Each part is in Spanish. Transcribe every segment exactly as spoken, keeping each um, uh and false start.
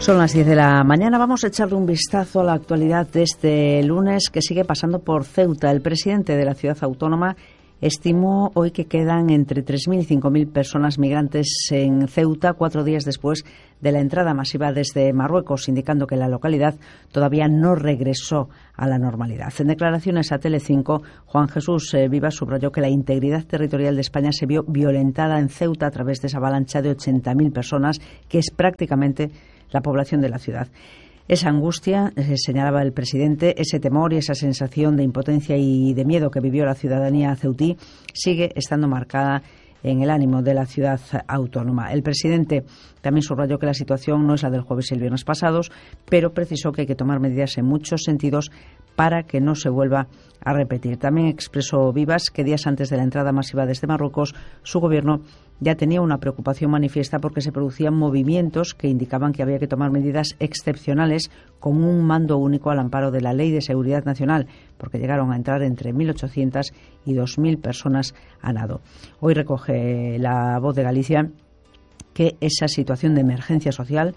Son las diez de la mañana. Vamos a echarle un vistazo a la actualidad de este lunes que sigue pasando por Ceuta. El presidente de la ciudad autónoma estimó hoy que quedan entre tres mil y cinco mil personas migrantes en Ceuta, cuatro días después de la entrada masiva desde Marruecos, indicando que la localidad todavía no regresó a la normalidad. En declaraciones a Telecinco, Juan Jesús Vivas subrayó que la integridad territorial de España se vio violentada en Ceuta a través de esa avalancha de ochenta mil personas, que es prácticamente la población de la ciudad. Esa angustia, eh, señalaba el presidente, ese temor y esa sensación de impotencia y de miedo que vivió la ciudadanía ceutí sigue estando marcada en el ánimo de la ciudad autónoma. El presidente también subrayó que la situación no es la del jueves y el viernes pasados, pero precisó que hay que tomar medidas en muchos sentidos para que no se vuelva a repetir. También expresó Vivas que días antes de la entrada masiva desde Marruecos, su gobierno ya tenía una preocupación manifiesta porque se producían movimientos que indicaban que había que tomar medidas excepcionales con un mando único al amparo de la Ley de Seguridad Nacional, porque llegaron a entrar entre mil ochocientas y dos mil personas a nado. Hoy recoge La Voz de Galicia que esa situación de emergencia social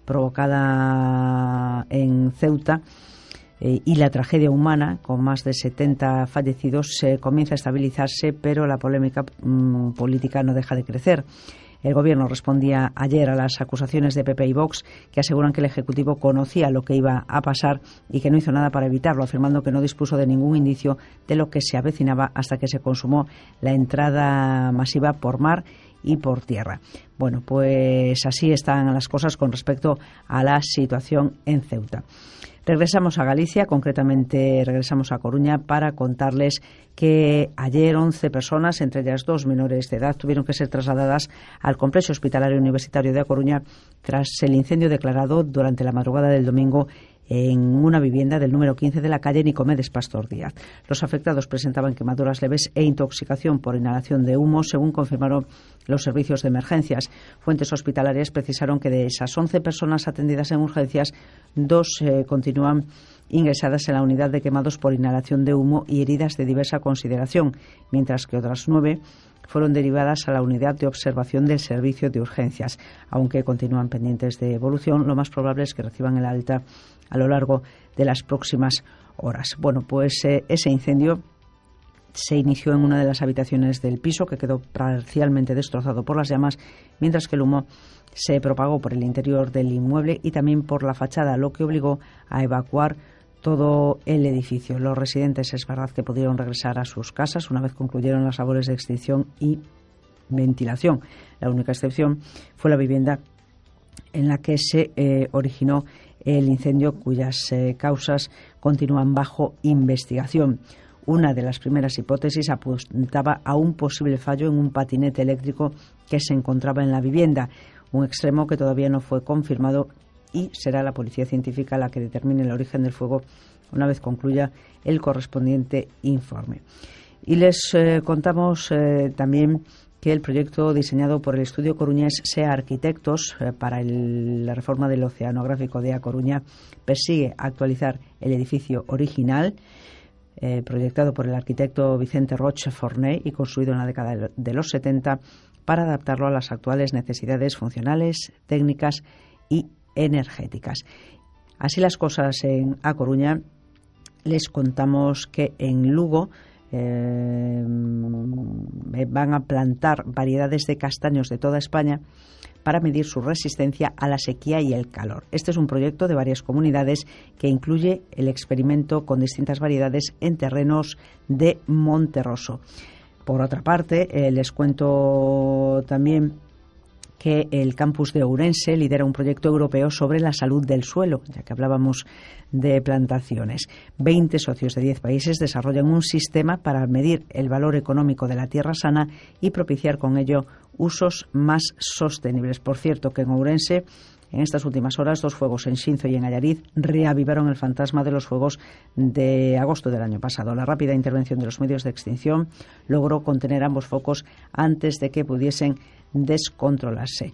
provocada en Ceuta Eh, y la tragedia humana, con más de setenta fallecidos, eh, comienza a estabilizarse, pero la polémica mmm, política no deja de crecer. El Gobierno respondía ayer a las acusaciones de P P y Vox, que aseguran que el Ejecutivo conocía lo que iba a pasar y que no hizo nada para evitarlo, afirmando que no dispuso de ningún indicio de lo que se avecinaba hasta que se consumó la entrada masiva por mar y por tierra. Bueno, pues así están las cosas con respecto a la situación en Ceuta. Regresamos a Galicia, concretamente regresamos a Coruña para contarles que ayer once personas, entre ellas dos menores de edad, tuvieron que ser trasladadas al complejo hospitalario universitario de A Coruña tras el incendio declarado durante la madrugada del domingo en una vivienda del número quince de la calle Nicomedes Pastor Díaz. Los afectados presentaban quemaduras leves e intoxicación por inhalación de humo, según confirmaron los servicios de emergencias. Fuentes hospitalarias precisaron que de esas once personas atendidas en urgencias, dos eh, continúan ingresadas en la unidad de quemados por inhalación de humo y heridas de diversa consideración, mientras que otras nueve fueron derivadas a la unidad de observación del servicio de urgencias. Aunque continúan pendientes de evolución, lo más probable es que reciban el alta a lo largo de las próximas horas. Bueno, pues eh, ese incendio se inició en una de las habitaciones del piso, que quedó parcialmente destrozado por las llamas, mientras que el humo se propagó por el interior del inmueble y también por la fachada, lo que obligó a evacuar todo el edificio. Los residentes es verdad que pudieron regresar a sus casas una vez concluyeron las labores de extinción y ventilación. La única excepción fue la vivienda en la que se eh, originó el incendio, cuyas eh, causas continúan bajo investigación. Una de las primeras hipótesis apuntaba a un posible fallo en un patinete eléctrico que se encontraba en la vivienda, un extremo que todavía no fue confirmado, y será la policía científica la que determine el origen del fuego una vez concluya el correspondiente informe. Y les eh, contamos eh, también que el proyecto diseñado por el estudio coruñés SEA Arquitectos eh, para el, la reforma del oceanográfico de A Coruña persigue actualizar el edificio original, eh, proyectado por el arquitecto Vicente Roche Forné y construido en la década de los setenta, para adaptarlo a las actuales necesidades funcionales, técnicas y energéticas. Así las cosas en A Coruña. Les contamos que en Lugo eh, van a plantar variedades de castaños de toda España para medir su resistencia a la sequía y el calor. Este es un proyecto de varias comunidades que incluye el experimento con distintas variedades en terrenos de Monterroso. Por otra parte, eh, les cuento también que el campus de Ourense lidera un proyecto europeo sobre la salud del suelo, ya que hablábamos de plantaciones. veinte socios de diez países desarrollan un sistema para medir el valor económico de la tierra sana y propiciar con ello usos más sostenibles. Por cierto, que en Ourense, en estas últimas horas, dos fuegos en Xinzo y en Allariz reavivaron el fantasma de los fuegos de agosto del año pasado. La rápida intervención de los medios de extinción logró contener ambos focos antes de que pudiesen descontrolarse.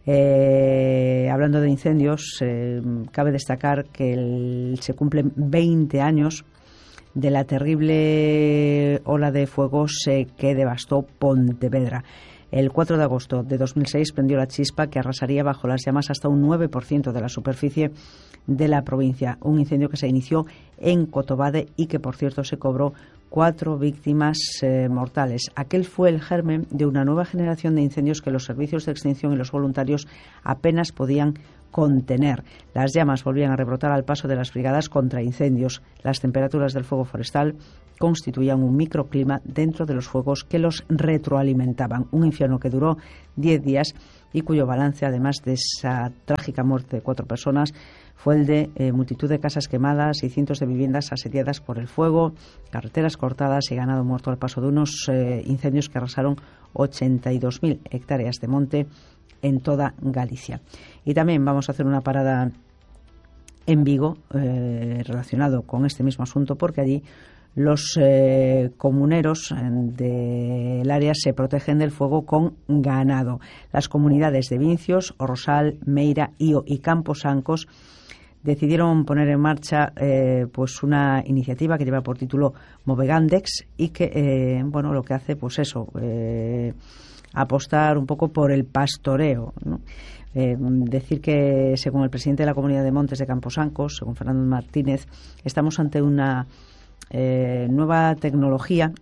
Eh, hablando de incendios, eh, cabe destacar que el, se cumplen veinte años de la terrible ola de fuegos eh, que devastó Pontevedra. El cuatro de agosto de dos mil seis prendió la chispa que arrasaría bajo las llamas hasta un nueve por ciento de la superficie de la provincia. Un incendio que se inició en Cotobade y que, por cierto, se cobró cuatro víctimas eh, mortales. Aquel fue el germen de una nueva generación de incendios que los servicios de extinción y los voluntarios apenas podían contener. Las llamas volvían a rebrotar al paso de las brigadas contra incendios. Las temperaturas del fuego forestal constituían un microclima dentro de los fuegos que los retroalimentaban. Un infierno que duró diez días y cuyo balance, además de esa trágica muerte de cuatro personas, fue el de eh, multitud de casas quemadas y cientos de viviendas asediadas por el fuego, carreteras cortadas y ganado muerto al paso de unos eh, incendios que arrasaron ochenta y dos mil hectáreas de monte en toda Galicia. Y también vamos a hacer una parada en Vigo eh, relacionado con este mismo asunto, porque allí los eh, comuneros del área se protegen del fuego con ganado. Las comunidades de Vincios, Orrosal, Meira, Ío y Camposancos decidieron poner en marcha eh, pues una iniciativa que lleva por título Movegandex y que eh, bueno lo que hace pues eso eh, apostar un poco por el pastoreo, ¿no? Eh, decir que, según el presidente de la Comunidad de Montes de Camposancos, según Fernando Martínez, estamos ante una eh, nueva tecnología,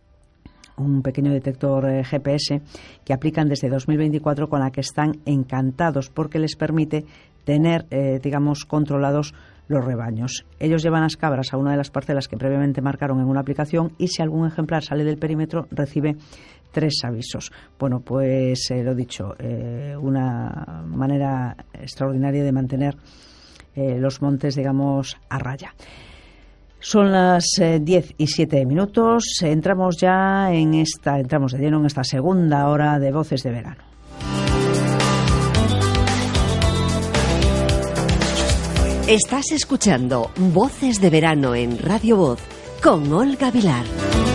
un pequeño detector eh, G P S que aplican desde dos mil veinticuatro, con la que están encantados porque les permite tener, eh, digamos, controlados los rebaños. Ellos llevan las cabras a una de las parcelas que previamente marcaron en una aplicación y si algún ejemplar sale del perímetro recibe tres avisos. Bueno, pues eh, lo dicho, eh, una manera extraordinaria de mantener eh, los montes, digamos, a raya. Son las eh, diez y siete minutos. Entramos ya en esta, entramos de lleno en esta segunda hora de Voces de Verano. Estás escuchando Voces de Verano en Radio Voz con Olga Vilar.